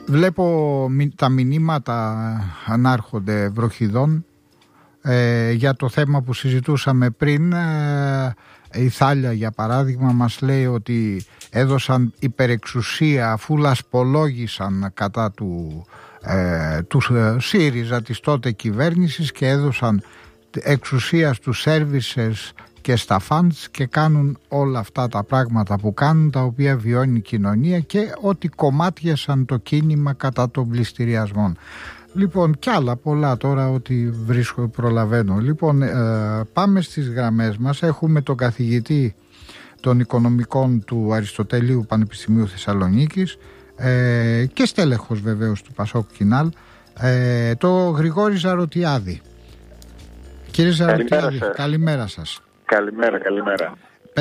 Βλέπω τα μηνύματα ανάρχονται βροχιδών για το θέμα που συζητούσαμε πριν. Η Θάλια για παράδειγμα μας λέει ότι έδωσαν υπερεξουσία αφού λασπολόγησαν κατά του ΣΥΡΙΖΑ της τότε κυβέρνησης και έδωσαν εξουσία στους services και στα funds και κάνουν όλα αυτά τα πράγματα που κάνουν, τα οποία βιώνει η κοινωνία, και ότι κομμάτιασαν το κίνημα κατά των πληστηριασμών. Λοιπόν, κι άλλα πολλά τώρα, ότι βρίσκω προλαβαίνω. Λοιπόν, πάμε στις γραμμές μας. Έχουμε τον καθηγητή των οικονομικών του Αριστοτελείου Πανεπιστημίου Θεσσαλονίκης και στέλεχος βεβαίως του Πασόκ Κινάλ, το Γρηγόρη Ζαρωτιάδη. Κύριε Ζαρωτιάδη, καλημέρα σας. Καλημέρα.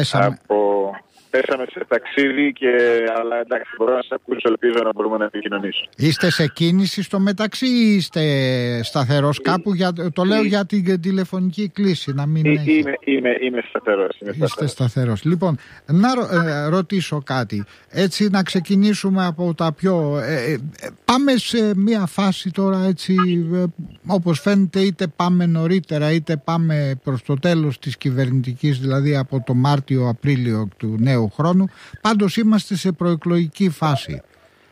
Πέσαμε σε ταξίδι αλλά εντάξει, μπορώ να σας ακούσω, ελπίζω να μπορούμε να επικοινωνήσουμε. Είστε σε κίνηση στο μεταξύ ή είστε σταθερός κάπου? Το λέω για την τηλεφωνική κλήση, να μην Είμαι σταθερός. Είστε σταθερός. Λοιπόν, να ρωτήσω κάτι, έτσι να ξεκινήσουμε από τα πιο... πάμε σε μια φάση τώρα, έτσι, όπως φαίνεται, είτε πάμε νωρίτερα είτε πάμε προς το τέλος της κυβερνητικής, δηλαδή από το Μάρτιο-Απρίλιο του νέου χρόνου. Πάντως είμαστε σε προεκλογική φάση.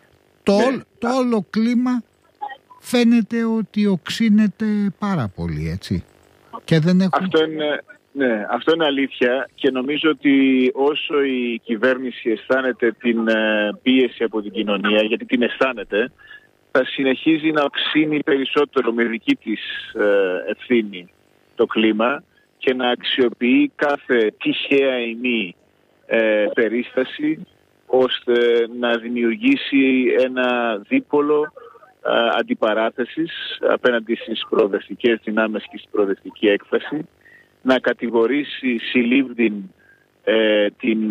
Το όλο κλίμα φαίνεται ότι οξύνεται πάρα πολύ, έτσι. Και δεν έχουν... Αυτό είναι αλήθεια, και νομίζω ότι όσο η κυβέρνηση αισθάνεται την πίεση από την κοινωνία, γιατί την αισθάνεται, θα συνεχίζει να οξύνει περισσότερο με δική της ευθύνη το κλίμα και να αξιοποιεί κάθε τυχαία ή μη περίσταση ώστε να δημιουργήσει ένα δίπολο αντιπαράθεσης απέναντι στις προοδευτικές δυνάμεις και στην προοδευτική έκφραση, να κατηγορήσει συλλήβδιν την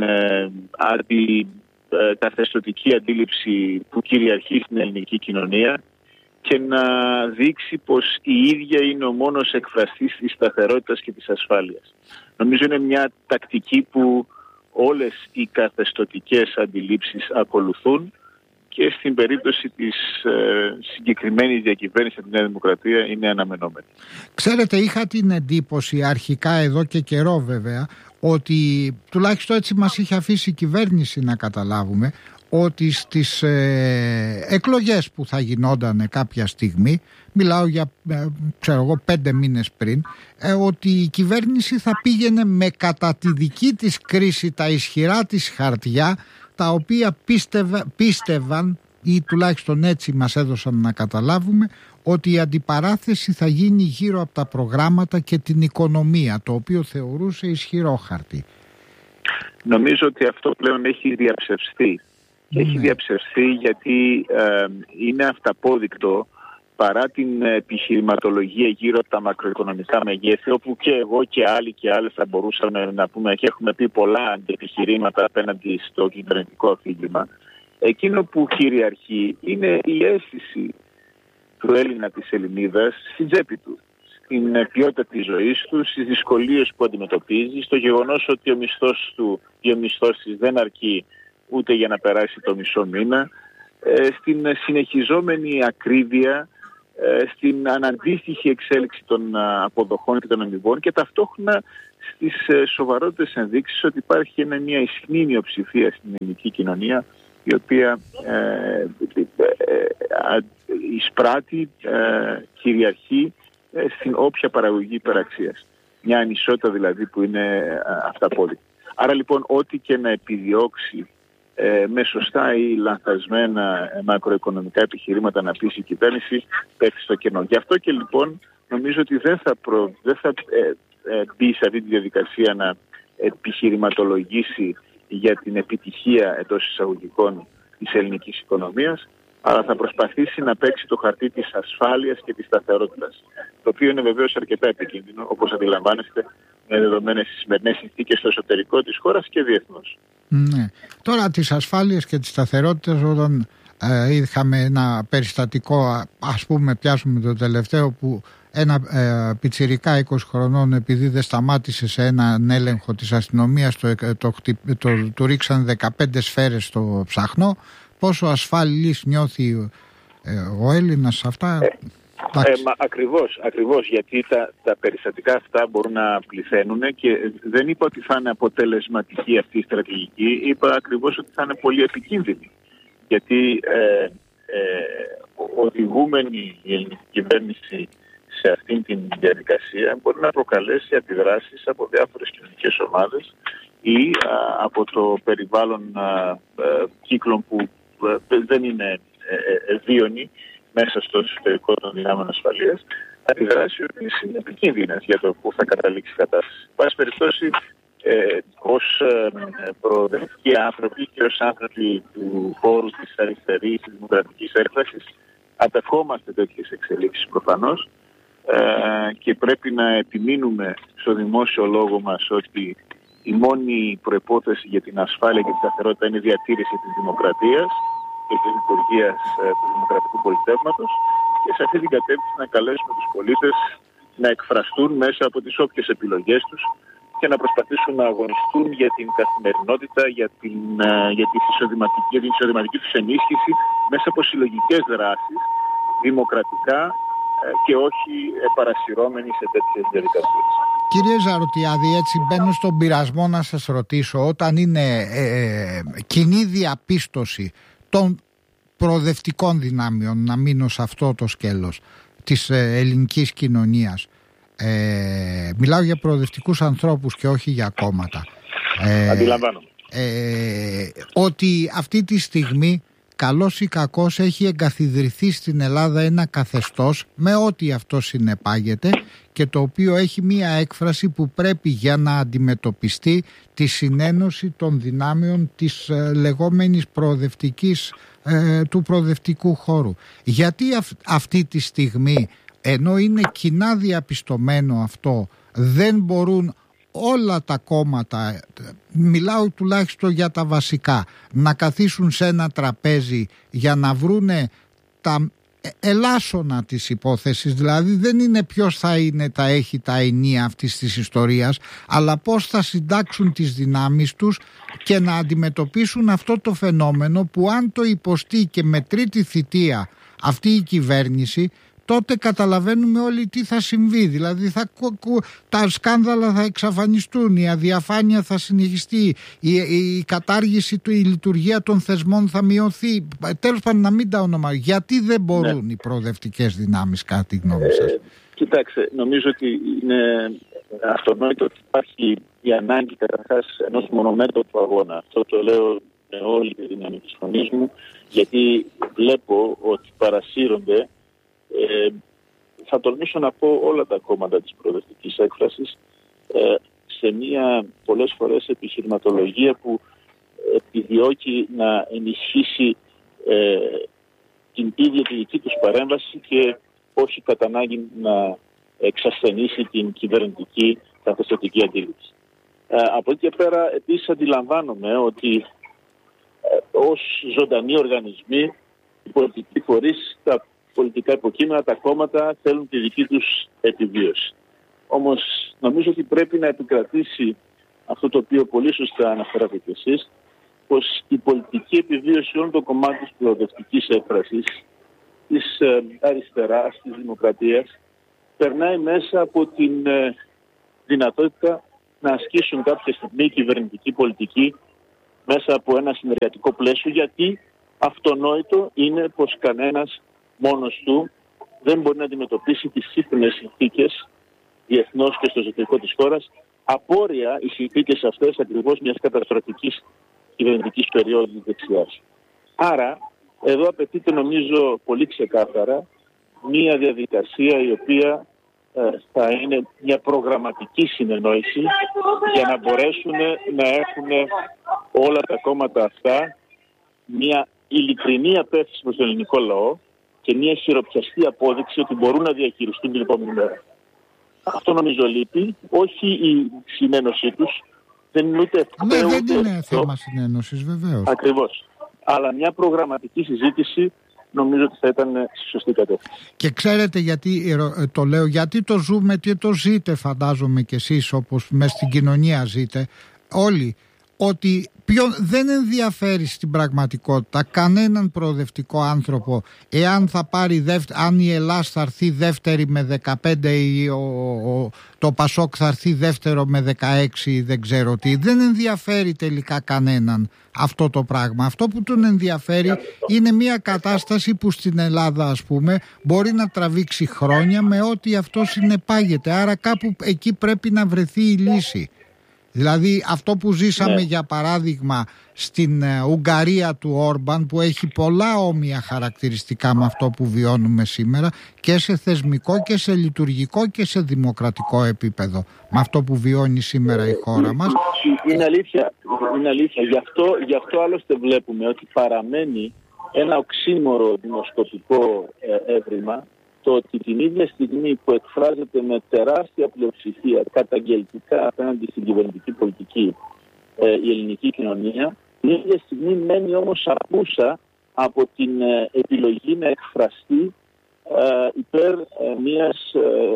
αντικαθεστωτική αντίληψη που κυριαρχεί στην ελληνική κοινωνία και να δείξει πως η ίδια είναι ο μόνος εκφραστής της σταθερότητας και της ασφάλειας. Νομίζω είναι μια τακτική που όλες οι καθεστωτικές αντιλήψεις ακολουθούν και στην περίπτωση της συγκεκριμένης διακυβέρνησης από τη Νέα Δημοκρατία είναι αναμενόμενη. Ξέρετε, είχα την εντύπωση αρχικά, εδώ και καιρό βέβαια, ότι τουλάχιστον έτσι μας είχε αφήσει η κυβέρνηση να καταλάβουμε, ότι στις εκλογές που θα γινόταν κάποια στιγμή, μιλάω για 5 μήνες πριν, ότι η κυβέρνηση θα πήγαινε με κατά τη δική της κρίση τα ισχυρά της χαρτιά, τα οποία πίστευαν, ή τουλάχιστον έτσι μας έδωσαν να καταλάβουμε, ότι η αντιπαράθεση θα γίνει γύρω από τα προγράμματα και την οικονομία, το οποίο θεωρούσε ισχυρό χαρτί. Νομίζω ότι αυτό πλέον έχει διαψευστεί. Έχει διαψευστεί γιατί είναι αυταπόδεικτο, παρά την επιχειρηματολογία γύρω από τα μακροοικονομικά μεγέθη, όπου και εγώ και άλλοι και άλλες θα μπορούσαμε να πούμε και έχουμε πει πολλά αντιεπιχειρήματα απέναντι στο κυβερνητικό αφήγημα. Εκείνο που κυριαρχεί είναι η αίσθηση του Έλληνα, της Ελληνίδας, στην τσέπη του, στην ποιότητα της ζωής του, στις δυσκολίες που αντιμετωπίζει, στο γεγονός ότι ο μισθός του ή ο μισθός της δεν αρκεί ούτε για να περάσει το μισό μήνα, στην συνεχιζόμενη ακρίβεια, στην αναντίστοιχη εξέλιξη των αποδοχών και των αμοιβών και ταυτόχρονα στις σοβαρότητες ενδείξεις ότι υπάρχει μια ισχνή μειοψηφία στην ελληνική κοινωνία, η οποία εισπράττει, κυριαρχεί στην όποια παραγωγή υπεραξίας. Μια ανισότητα δηλαδή που είναι αυταπόδεικτη. Άρα λοιπόν ό,τι και να επιδιώξει με σωστά ή λανθασμένα μακροοικονομικά επιχειρήματα να πείσει η κυβέρνηση, πέφτει στο κενό. Γι' αυτό και λοιπόν νομίζω ότι δεν θα μπει σε αυτή τη διαδικασία να επιχειρηματολογήσει για την επιτυχία εντός εισαγωγικών της ελληνικής οικονομίας, αλλά θα προσπαθήσει να παίξει το χαρτί της ασφάλειας και της σταθερότητας, το οποίο είναι βεβαίως αρκετά επικίνδυνο, όπως αντιλαμβάνεστε, με δεδομένες τις σημερινές συνθήκες στο εσωτερικό της χώρας και διεθνώς. Ναι. Τώρα της ασφάλειας και της σταθερότητας, όταν είχαμε ένα περιστατικό, ας πούμε πιάσουμε το τελευταίο, που ένα πιτσιρικά 20 χρονών, επειδή δεν σταμάτησε σε έναν έλεγχο της αστυνομίας, του ρίξαν 15 σφαίρες στο ψαχνό. Πόσο ασφαλής νιώθει Ο Έλληνας αυτά... Ακριβώς, γιατί τα περιστατικά αυτά μπορούν να πληθαίνουν και δεν είπα ότι θα είναι αποτελεσματική αυτή η στρατηγική, είπα ακριβώς ότι θα είναι πολύ επικίνδυνη. Γιατί οδηγούμενη η ελληνική κυβέρνηση σε αυτήν την διαδικασία μπορεί να προκαλέσει αντιδράσεις από διάφορες κοινωνικές ομάδες ή από το περιβάλλον κύκλων που δεν είναι ευίωνοι μέσα στο εσωτερικό των δυνάμεων ασφαλείας, αντιδράσεις οι οποίες είναι επικίνδυνες για το που θα καταλήξει η κατάσταση. Εν πάση περιπτώσει, ως προοδευτικοί άνθρωποι και ως άνθρωποι του χώρου της αριστερής, της δημοκρατικής έκφρασης, απευχόμαστε τέτοιες εξελίξεις προφανώς και πρέπει να επιμείνουμε στο δημόσιο λόγο μας ότι η μόνη προϋπόθεση για την ασφάλεια και τη σταθερότητα είναι η διατήρηση της δημοκρατίας και της λειτουργίας του δημοκρατικού πολιτεύματος και σε αυτή την κατεύθυνση να καλέσουμε τους πολίτες να εκφραστούν μέσα από τις όποιες επιλογές τους και να προσπαθήσουν να αγωνιστούν για την καθημερινότητα, για την εισοδηματική τους ενίσχυση μέσα από συλλογικές δράσεις, δημοκρατικά και όχι παρασυρώμενοι σε τέτοιες διαδικασίες. Κύριε Ζαρωτιάδη, έτσι μπαίνω στον πειρασμό να σας ρωτήσω, όταν είναι κοινή διαπίστωση των προοδευτικών δυνάμεων, να μείνω σε αυτό το σκέλος της ελληνικής κοινωνίας, μιλάω για προοδευτικούς ανθρώπους και όχι για κόμματα, αντιλαμβάνομαι, ότι αυτή τη στιγμή καλώς ή κακώς έχει εγκαθιδρυθεί στην Ελλάδα ένα καθεστώς με ό,τι αυτό συνεπάγεται και το οποίο έχει μία έκφραση που πρέπει για να αντιμετωπιστεί τη συνένωση των δυνάμεων της λεγόμενης προοδευτικής, του προοδευτικού χώρου. Γιατί αυτή τη στιγμή, ενώ είναι κοινά διαπιστωμένο αυτό, δεν μπορούν όλα τα κόμματα, μιλάω τουλάχιστον για τα βασικά, να καθίσουν σε ένα τραπέζι για να βρούνε τα ελάσσονα της υπόθεσης, δηλαδή δεν είναι ποιος θα έχει τα ενία αυτής της ιστορίας, αλλά πώς θα συντάξουν τις δυνάμεις τους και να αντιμετωπίσουν αυτό το φαινόμενο που αν το υποστεί και με τρίτη θητεία αυτή η κυβέρνηση, τότε καταλαβαίνουμε όλοι τι θα συμβεί. Δηλαδή τα σκάνδαλα θα εξαφανιστούν, η αδιαφάνεια θα συνεχιστεί, η κατάργηση, η λειτουργία των θεσμών θα μειωθεί. Τέλος πάντων, να μην τα ονομάζω. Γιατί δεν μπορούν οι προοδευτικές δυνάμεις, κατά τη γνώμη σας? Κοιτάξτε, νομίζω ότι είναι αυτονόητο ότι υπάρχει η ανάγκη καταρχάς ενός μονομέτωπου αγώνα. Αυτό το λέω με όλη τη δύναμη της φωνής μου, γιατί βλέπω ότι παρασύρονται, θα τολμήσω να πω, όλα τα κόμματα της προοδευτικής έκφρασης σε μια πολλές φορές επιχειρηματολογία που επιδιώκει να ενισχύσει την ίδια τη δική τους παρέμβαση και όχι κατά ανάγκη να εξασθενήσει την κυβερνητική καθεστωτική αντίληψη. Από εκεί και πέρα επίσης αντιλαμβάνομαι ότι ως ζωντανοί οργανισμοί, οι πολιτικοί φορείς, τα πολιτικά υποκείμενα, τα κόμματα θέλουν τη δική τους επιβίωση. Όμως νομίζω ότι πρέπει να επικρατήσει αυτό το οποίο πολύ σωστά αναφέρατε και εσείς, πως η πολιτική επιβίωση όλων των κομμάτων της προοδευτικής έκφρασης, της αριστεράς, της δημοκρατίας, περνάει μέσα από την δυνατότητα να ασκήσουν κάποια στιγμή κυβερνητική πολιτική μέσα από ένα συνεργατικό πλαίσιο, γιατί αυτονόητο είναι πως κανένας μόνος του δεν μπορεί να αντιμετωπίσει τις σύγχρονες συνθήκες διεθνώς και στο εσωτερικό της χώρας. Απόρρια οι συνθήκες αυτές ακριβώς μιας καταστροφικής κυβερνητικής περίοδου δεξιάς. Άρα, εδώ απαιτείται, νομίζω πολύ ξεκάθαρα, μια διαδικασία η οποία θα είναι μια προγραμματική συνεννόηση για να μπορέσουν να έχουν όλα τα κόμματα αυτά μια ειλικρινή απέφαση προς τον ελληνικό λαό και μια χειροπιαστή απόδειξη ότι μπορούν να διαχειριστούν την επόμενη μέρα. Αυτό νομίζω λείπει, όχι η συνένωσή τους. Δεν είναι ούτε ευκαιρία. Δεν είναι θέμα συνένωσης, βεβαίως. Ακριβώς. Αλλά μια προγραμματική συζήτηση νομίζω ότι θα ήταν στη σωστή κατεύθυνση. Και ξέρετε γιατί το λέω, γιατί το ζούμε και το ζείτε, φαντάζομαι κι εσείς, όπως μέσα στην κοινωνία ζείτε όλοι. ότι δεν ενδιαφέρει στην πραγματικότητα κανέναν προοδευτικό άνθρωπο εάν θα πάρει αν η Ελλάς θα έρθει δεύτερη με 15 ή το Πασόκ θα έρθει δεύτερο με 16 ή δεν ξέρω τι. Δεν ενδιαφέρει τελικά κανέναν αυτό το πράγμα. Αυτό που τον ενδιαφέρει είναι μια κατάσταση που στην Ελλάδα, ας πούμε, μπορεί να τραβήξει χρόνια με ό,τι αυτό συνεπάγεται. Άρα κάπου εκεί πρέπει να βρεθεί η λύση. Δηλαδή αυτό που ζήσαμε για παράδειγμα στην Ουγγαρία του Όρμπαν, που έχει πολλά όμοια χαρακτηριστικά με αυτό που βιώνουμε σήμερα και σε θεσμικό και σε λειτουργικό και σε δημοκρατικό επίπεδο, με αυτό που βιώνει σήμερα η χώρα μας. Είναι αλήθεια. Γι' αυτό άλλωστε βλέπουμε ότι παραμένει ένα οξύμορο δημοσκοπικό έβριμα, το ότι την ίδια στιγμή που εκφράζεται με τεράστια πλειοψηφία καταγγελτικά απέναντι στην κυβερνητική πολιτική η ελληνική κοινωνία, την ίδια στιγμή μένει όμως απούσα από την επιλογή να εκφραστεί υπέρ μιας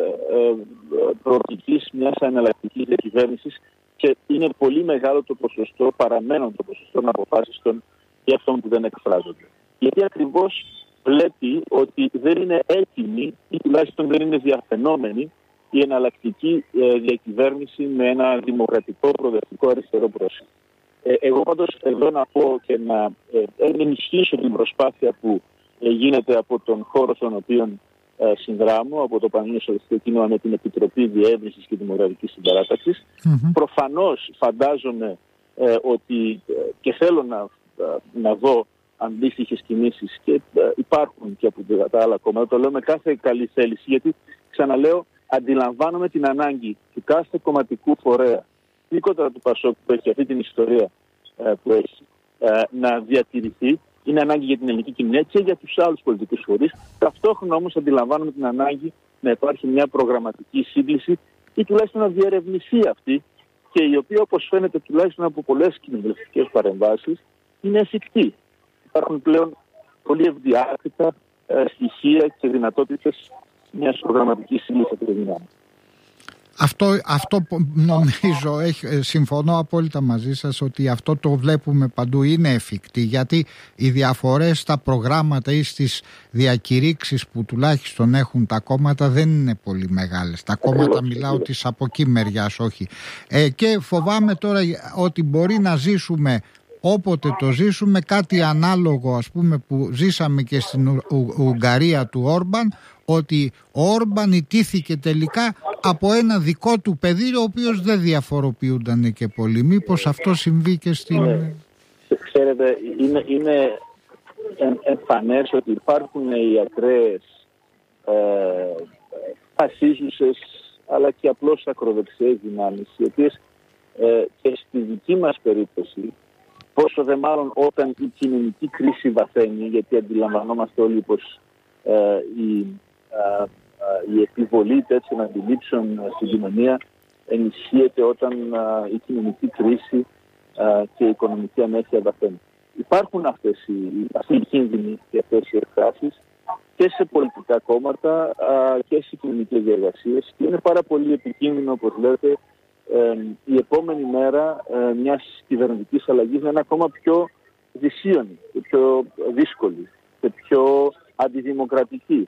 προοπτικής, μιας εναλλακτικής διακυβέρνησης, και είναι πολύ μεγάλο το ποσοστό, παραμένουν το ποσοστό αποφάσεων για αυτών που δεν εκφράζονται. Γιατί ακριβώς βλέπει ότι δεν είναι έτοιμη ή τουλάχιστον δεν είναι διαφαινόμενη η εναλλακτική διακυβέρνηση με ένα δημοκρατικό, προοδευτικό, αριστερό πρόσωπο. Εγώ πάντως εδώ να πω και να ενισχύσω την προσπάθεια που γίνεται από τον χώρο στον οποίο συνδράμω, από το Πανελλήνιο Σοσιαλιστικό Κίνημα με την Επιτροπή Διεύρυνσης και Δημοκρατικής Συμπαράταξης. Προφανώς φαντάζομαι ότι και θέλω να δω αντίστοιχες κινήσεις και υπάρχουν και από τα άλλα κόμματα. Το λέω με κάθε καλή θέληση, γιατί ξαναλέω, αντιλαμβάνομαι την ανάγκη του κάθε κομματικού φορέα, ειδικότερα του Πασόκ που έχει αυτή την ιστορία που έχει, να διατηρηθεί. Είναι ανάγκη για την ελληνική κοινωνία και για τους άλλους πολιτικούς φορείς. Ταυτόχρονα όμως αντιλαμβάνομαι την ανάγκη να υπάρχει μια προγραμματική σύγκληση ή τουλάχιστον να διερευνηθεί αυτή, και η οποία, όπως φαίνεται τουλάχιστον από πολλές κοινοβουλευτικές παρεμβάσεις, είναι εφικτή. Υπάρχουν πλέον πολύ ευδιάκριτα στοιχεία και δυνατότητες μιας προγραμματικής σύγκλησης από τη δυνάμει. Αυτό νομίζω, συμφωνώ απόλυτα μαζί σας, ότι αυτό το βλέπουμε παντού, είναι εφικτή, γιατί οι διαφορές στα προγράμματα ή στις διακηρύξεις που τουλάχιστον έχουν τα κόμματα δεν είναι πολύ μεγάλες. Τα κόμματα μιλάω της από εκεί μεριάς, όχι. Και φοβάμαι τώρα ότι μπορεί να ζήσουμε, όποτε το ζήσουμε, κάτι ανάλογο, ας πούμε, που ζήσαμε και στην Ουγγαρία του Όρμπαν, ότι ο Όρμπαν ιτήθηκε τελικά από ένα δικό του παιδί, ο οποίος δεν διαφοροποιούνταν και πολύ. Μήπως αυτό συμβεί και στην... Ξέρετε, είναι εμφανές ότι υπάρχουν οι ακραίες φασίζουσες αλλά και απλώς ακροδεξιές δυνάμεις, οι οποίες και στη δική μας περίπτωση, πόσο δε μάλλον όταν η κοινωνική κρίση βαθαίνει, γιατί αντιλαμβανόμαστε όλοι πως η επιβολή τέτοιων αντιλήψεων στην κοινωνία ενισχύεται όταν η κοινωνική κρίση και η οικονομική ανέχεια βαθαίνει. Υπάρχουν αυτοί οι κίνδυνοι και αυτές οι εκφράσεις και σε πολιτικά κόμματα και σε κοινωνικές διεργασίες, και είναι πάρα πολύ επικίνδυνο, όπως λέτε, η επόμενη μέρα μιας κυβερνητικής αλλαγής να είναι ακόμα πιο δυσίωνη και πιο δύσκολη και πιο αντιδημοκρατική.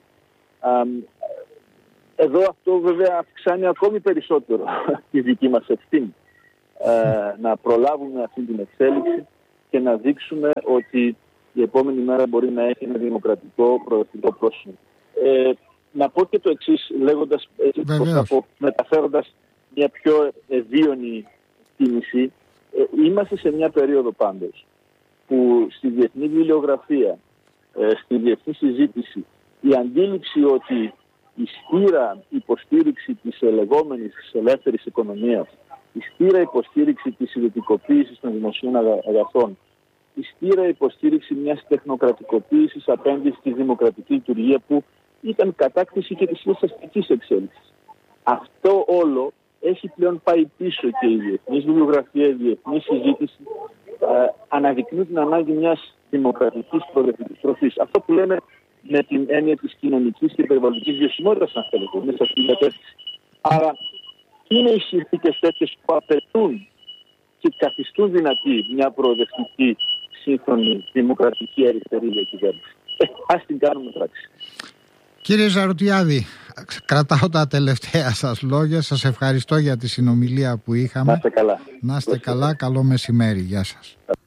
Εδώ αυτό βέβαια αυξάνει ακόμη περισσότερο τη δική μας ευθύνη, να προλάβουμε αυτή την εξέλιξη και να δείξουμε ότι η επόμενη μέρα μπορεί να έχει ένα δημοκρατικό προοδευτικό πρόσημο. Να πω και το εξής, λέγοντας, μεταφέροντας μια πιο ευίωνη κίνηση. Είμαστε σε μια περίοδο πάντως που στη διεθνή βιβλιογραφία, στη διεθνή συζήτηση, η αντίληψη ότι η στήρα υποστήριξη της λεγόμενης της ελεύθερης οικονομίας, η στήρα υποστήριξη της ιδιωτικοποίησης των δημοσίων αγαθών, η στήρα υποστήριξη μιας τεχνοκρατικοποίησης απέναντι στη δημοκρατική λειτουργία που ήταν κατάκτηση και της αστικής εξέλιξης. Αυτό όλο έχει πλέον πάει πίσω, και η διεθνής βιβλιογραφία, η διεθνή συζήτηση αναδεικνύει την ανάγκη μιας δημοκρατικής προοδευτικής τροφής. Αυτό που λέμε με την έννοια της κοινωνικής και περιβαλλοντικής βιωσιμότητας, αν θέλετε, μέσα σε αυτήν την κατεύθυνση. Άρα, είναι οι συνθήκες τέτοιες που απαιτούν και καθιστούν δυνατή μια προοδευτική, σύγχρονη, δημοκρατική αριστερή διακυβέρνηση. Ας την κάνουμε πράξη. Κύριε Ζαρουτιάδη, κρατάω τα τελευταία σας λόγια. Σας ευχαριστώ για τη συνομιλία που είχαμε. Να είστε καλά. Να είστε καλά. Καλό μεσημέρι. Γεια σας.